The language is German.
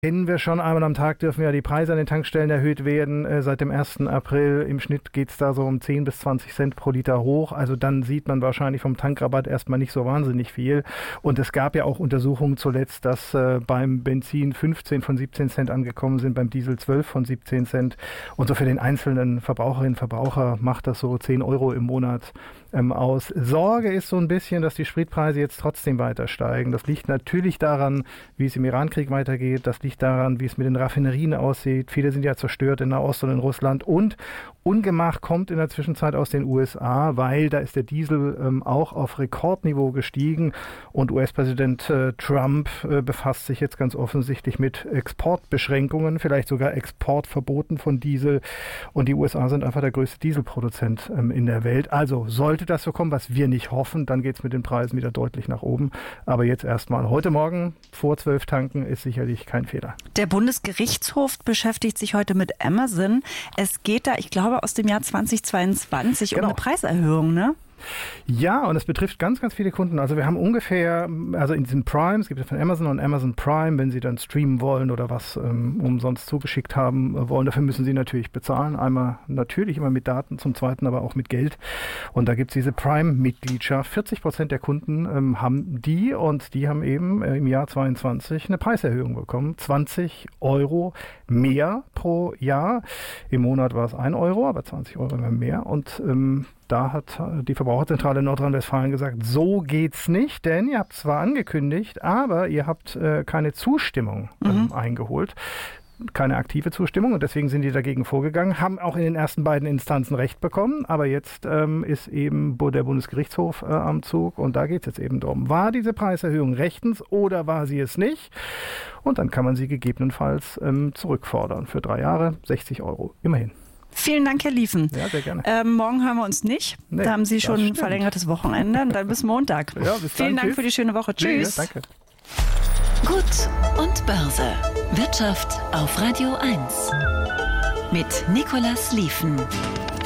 Kennen wir schon, einmal am Tag dürfen ja die Preise an den Tankstellen erhöht werden. Seit dem 1. April im Schnitt geht es da so um 10 bis 20 Cent pro Liter hoch. Also dann sieht man wahrscheinlich vom Tankrabatt erstmal nicht so wahnsinnig viel. Und es gab ja auch Untersuchungen zuletzt, dass beim Benzin 15 von 17 Cent angekommen sind, beim Diesel 12 von 17 Cent. Und so für den einzelnen Verbraucherinnen und Verbraucher macht das so 10 Euro im Monat aus. Sorge ist so ein bisschen, dass die Spritpreise jetzt trotzdem weiter steigen. Das liegt natürlich daran, wie es im Irankrieg weitergeht. Das liegt daran, wie es mit den Raffinerien aussieht. Viele sind ja zerstört in Nahost und in Russland. Und Ungemach kommt in der Zwischenzeit aus den USA, weil da ist der Diesel auch auf Rekordniveau gestiegen. Und US-Präsident Trump befasst sich jetzt ganz offensichtlich mit Exportbeschränkungen, vielleicht sogar Exportverboten von Diesel. Und die USA sind einfach der größte Dieselproduzent in der Welt. Also sollte das so kommen, was wir nicht hoffen, dann geht es mit den Preisen wieder deutlich nach oben. Aber jetzt erstmal heute Morgen vor 12 tanken ist sicherlich kein Fehler. Der Bundesgerichtshof beschäftigt sich heute mit Amazon. Es geht da, ich glaube, aus dem Jahr 2022 um eine Preiserhöhung, ne? Ja, und es betrifft ganz, ganz viele Kunden. Also wir haben ungefähr, also in diesem Prime, es gibt ja von Amazon und Amazon Prime, wenn Sie dann streamen wollen oder was umsonst zugeschickt haben wollen, dafür müssen Sie natürlich bezahlen. Einmal natürlich immer mit Daten, zum Zweiten aber auch mit Geld. Und da gibt es diese Prime-Mitgliedschaft. 40% der Kunden haben die und die haben eben im Jahr 22 eine Preiserhöhung bekommen. 20 Euro mehr pro Jahr. Im Monat war es 1 Euro, aber 20 Euro immer mehr. Und da hat die Verbraucherzentrale Nordrhein-Westfalen gesagt, so geht's nicht, denn ihr habt zwar angekündigt, aber ihr habt keine Zustimmung eingeholt. Keine aktive Zustimmung und deswegen sind die dagegen vorgegangen, haben auch in den ersten beiden Instanzen Recht bekommen, aber jetzt ist eben der Bundesgerichtshof am Zug und da geht es jetzt eben darum, war diese Preiserhöhung rechtens oder war sie es nicht? Und dann kann man sie gegebenenfalls zurückfordern für 3 Jahre, 60 Euro, immerhin. Vielen Dank, Herr Liefen. Ja, sehr gerne. Morgen hören wir uns nicht. Nee, da haben Sie schon ein verlängertes Wochenende und dann bis Montag. Ja, bis dann. Vielen Dank für die schöne Woche. Tschüss. Ja, danke. Gut und Börse. Wirtschaft auf Radio 1. Mit Nicolas Liefen.